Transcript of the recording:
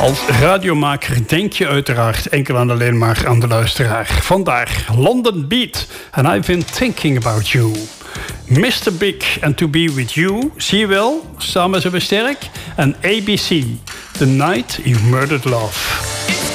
Als radiomaker denk je uiteraard enkel en alleen maar aan de luisteraar. Vandaar London Beat and I've been thinking about you. Mr. Big and To Be With You, zie je wel, samen zijn we sterk. En ABC, The Night You Murdered Love.